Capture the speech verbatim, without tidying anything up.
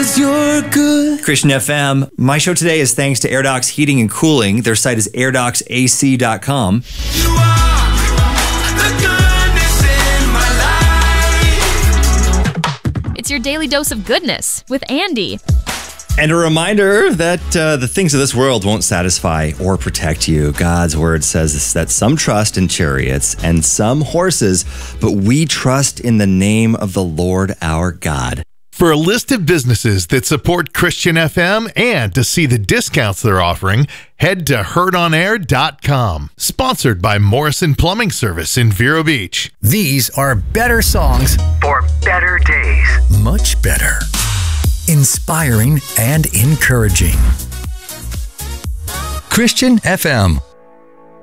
'cause you're good. Christian F M. My show today is thanks to AirDocs Heating and Cooling. Their site is air docs a c dot com. You are the goodness in my life. It's your daily dose of goodness with Andy. And a reminder that uh, the things of this world won't satisfy or protect you. God's word says that some trust in chariots and some horses, but we trust in the name of the Lord our God. For a list of businesses that support Christian F M and to see the discounts they're offering, head to heard on air dot com. Sponsored by Morrison Plumbing Service in Vero Beach. These are better songs for better days. Much better. Inspiring and encouraging. Christian F M.